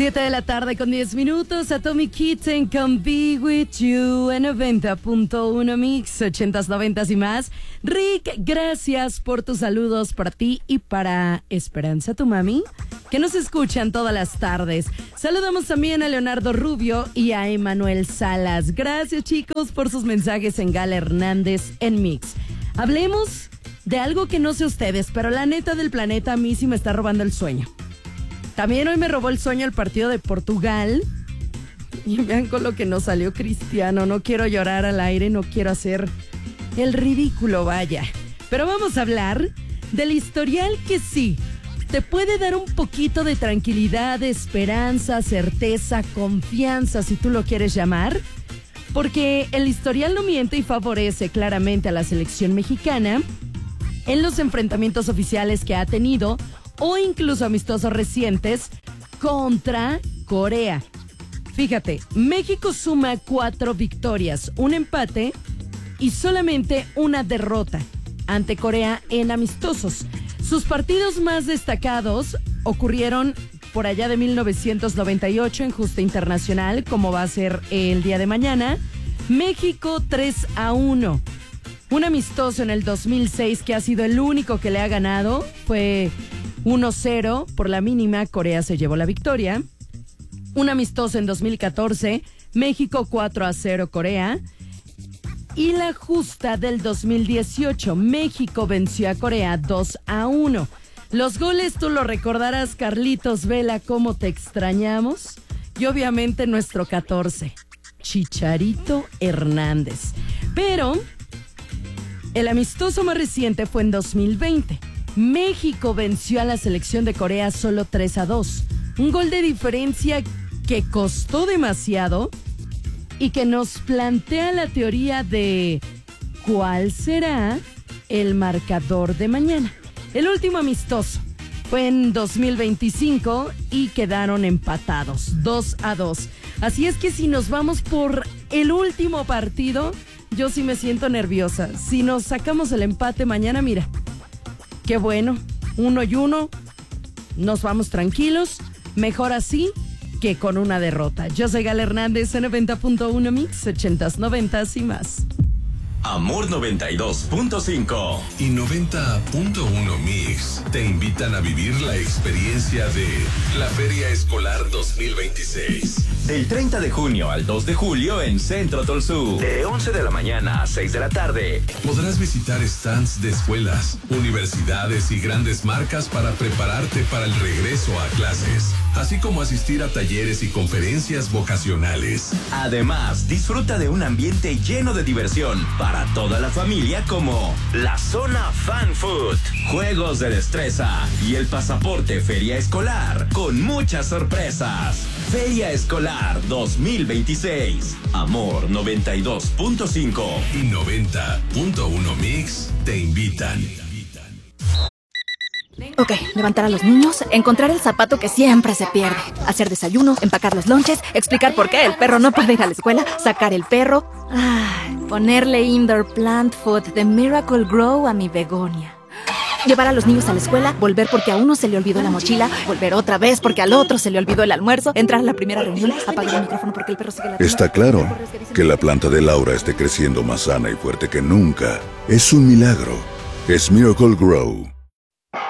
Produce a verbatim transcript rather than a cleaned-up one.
siete de la tarde con diez minutos, Atomic Kitten con Be With You en noventa punto uno Mix, ochentas, noventas y más. Rick, gracias por tus saludos para ti y para Esperanza, tu mami, que nos escuchan todas las tardes. Saludamos también a Leonardo Rubio y a Emanuel Salas. Gracias, chicos, por sus mensajes en Gala Hernández en Mix. Hablemos de algo que no sé ustedes, pero la neta del planeta a mí sí me está robando el sueño. También hoy me robó el sueño el partido de Portugal. Y vean con lo que nos salió Cristiano. No quiero llorar al aire, no quiero hacer el ridículo, vaya. Pero vamos a hablar del historial que sí te puede dar un poquito de tranquilidad, esperanza, certeza, confianza, si tú lo quieres llamar. Porque el historial no miente y favorece claramente a la selección mexicana en los enfrentamientos oficiales que ha tenido o incluso amistosos recientes contra Corea. Fíjate, México suma cuatro victorias, un empate y solamente una derrota ante Corea en amistosos. Sus partidos más destacados ocurrieron por allá de mil novecientos noventa y ocho en Justa Internacional, como va a ser el día de mañana. México tres a uno. Un amistoso en el dos mil seis que ha sido el único que le ha ganado. Fue uno cero por la mínima, Corea se llevó la victoria. Un amistoso en dos mil catorce, México cuatro a cero Corea. Y la justa del dos mil dieciocho, México venció a Corea dos a uno. Los goles tú lo recordarás, Carlitos Vela, cómo te extrañamos. Y obviamente nuestro catorce, Chicharito Hernández. Pero el amistoso más reciente fue en dos mil veinte. México venció a la selección de Corea solo tres a dos. Un gol de diferencia que costó demasiado y que nos plantea la teoría de ¿cuál será el marcador de mañana? El último amistoso fue en dos mil veinticinco y quedaron empatados, dos a dos. Así es que si nos vamos por el último partido, yo sí me siento nerviosa. Si nos sacamos el empate mañana, mira, qué bueno, uno y uno, nos vamos tranquilos, mejor así que con una derrota. Yo soy Gala Hernández en noventa punto uno Mix, ochentas, noventas y más. Amor noventa y dos punto cinco y noventa punto uno Mix te invitan a vivir la experiencia de la Feria Escolar dos mil veintiséis. Del treinta de junio al dos de julio en Centro Tolsú. De once de la mañana a seis de la tarde. Podrás visitar stands de escuelas, universidades y grandes marcas para prepararte para el regreso a clases, así como asistir a talleres y conferencias vocacionales. Además, disfruta de un ambiente lleno de diversión para toda la familia, como la zona Fan Food, juegos de destreza y el pasaporte Feria Escolar con muchas sorpresas. Feria Escolar dos mil veintiséis. Amor noventa y dos punto cinco y noventa punto uno Mix te invitan. Ok, levantar a los niños, encontrar el zapato que siempre se pierde, hacer desayuno, empacar los lonches, explicar por qué el perro no puede ir a la escuela, sacar el perro, ay, ponerle indoor plant food de Miracle Grow a mi begonia. Llevar a los niños a la escuela, volver porque a uno se le olvidó la mochila, volver otra vez porque al otro se le olvidó el almuerzo, entrar a la primera reunión, apagar el micrófono porque el perro sigue la... Está claro que la planta de Laura esté creciendo más sana y fuerte que nunca. Es un milagro. Es Miracle Grow.